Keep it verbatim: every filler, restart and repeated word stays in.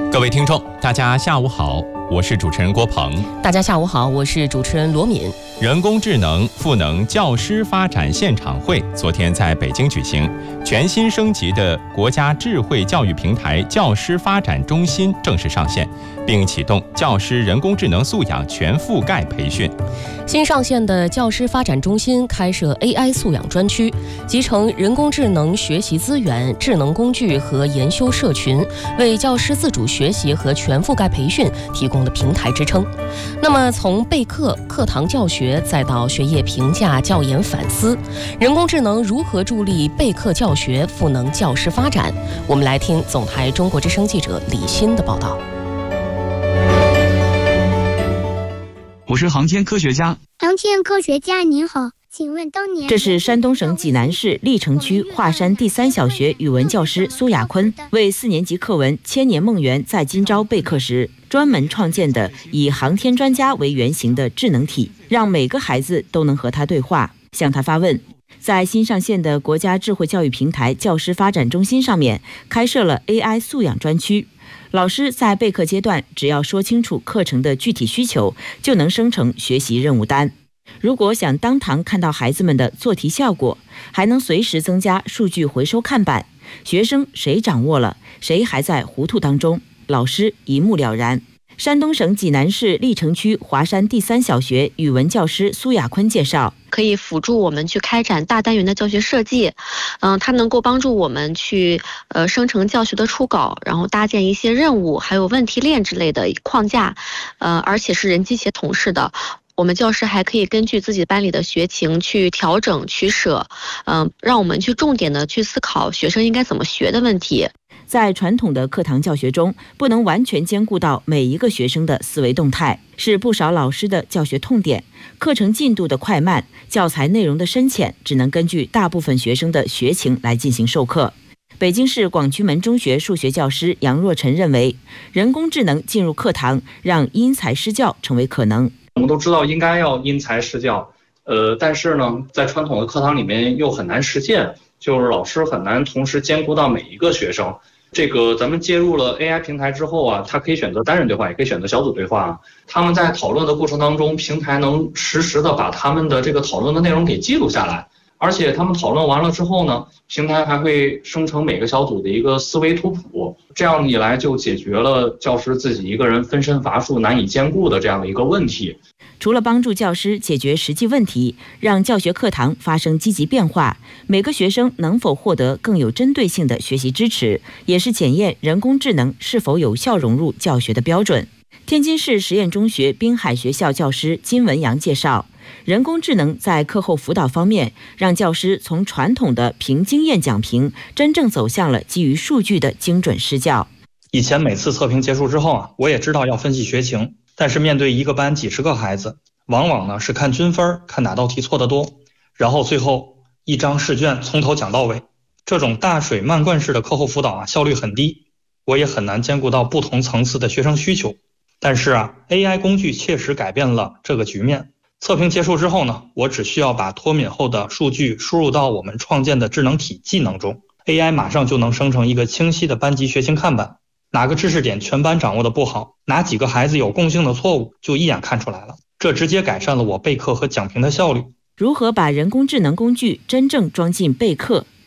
各位听众，大家下午好，我是主持人郭鹏。 大家下午好，我是主持人罗敏。 人工智能赋能教师发展现场会昨天在北京举行，全新升级的国家智慧教育平台教师发展中心正式上线，并启动教师人工智能素养全覆盖培训。 新上线的教师发展中心开设 A I 素养专区，集成人工智能学习资源、智能工具和研修社群，为教师自主学习和全覆盖培训提供了平台支撑。那么，从备课、课堂教学，再到学业评价、教研反思，人工智能如何助力备课教学，赋能教师发展？我们来听总台中国之声记者李欣的报道。 我是航天科学家。 航天科学家您好，请问当年…… 这是山东省济南市历城区华山第三小学语文教师苏亚坤为四年级课文《千年梦圆在今朝》备课时，专门创建的以航天专家为原型的智能体，让每个孩子都能和他对话，向他发问。在新上线的国家智慧教育平台教师发展中心上面，开设了 A I 素养专区。老师在备课阶段，只要说清楚课程的具体需求，就能生成学习任务单。如果想当堂看到孩子们的做题效果，还能随时增加数据回收看板，学生谁掌握了，谁还在糊涂当中，老师一目了然。山东省济南市历城区华山第三小学语文教师苏亚坤介绍， 可以辅助我们去开展大单元的教学设计，嗯、呃，它能够帮助我们去呃生成教学的初稿，然后搭建一些任务，还有问题链之类的框架，呃，而且是人机协同式的。我们教师还可以根据自己班里的学情去调整取舍，嗯、呃，让我们去重点的去思考学生应该怎么学的问题。 在传统的课堂教学中，不能完全兼顾到每一个学生的思维动态，是不少老师的教学痛点。课程进度的快慢、教材内容的深浅，只能根据大部分学生的学情来进行授课。北京市广渠门中学数学教师杨若晨认为，人工智能进入课堂，让因材施教成为可能。 我们都知道应该要因材施教，呃，但是呢，在传统的课堂里面又很难实现，就是老师很难同时兼顾到每一个学生。这个咱们接入了 A I 平台之后啊，它可以选择单人对话，也可以选择小组对话。他们在讨论的过程当中，平台能实时的把他们的这个讨论的内容给记录下来，而且他们讨论完了之后呢，平台还会生成每个小组的一个思维图谱，这样一来就解决了教师自己一个人分身乏术、难以兼顾的这样的一个问题。 除了帮助教师解决实际问题，让教学课堂发生积极变化，每个学生能否获得更有针对性的学习支持，也是检验人工智能是否有效融入教学的标准。天津市实验中学滨海学校教师金文阳介绍，人工智能在课后辅导方面，让教师从传统的凭经验讲评，真正走向了基于数据的精准施教。 以前每次测评结束之后啊，我也知道要分析学情，但是面对一个班几十个孩子，往往呢是看均分，看哪道题错得多，然后最后一张试卷从头讲到尾。这种大水漫灌式的课后辅导啊，效率很低，我也很难兼顾到不同层次的学生需求。但是啊 ，A I 工具确实改变了这个局面。测评结束之后呢，我只需要把脱敏后的数据输入到我们创建的智能体技能中 ，A I 马上就能生成一个清晰的班级学情看板。哪个知识点全班掌握的不好，哪几个孩子有共性的错误，就一眼看出来了。这直接改善了我备课和讲评的效率。 如何把人工智能工具真正装进备课，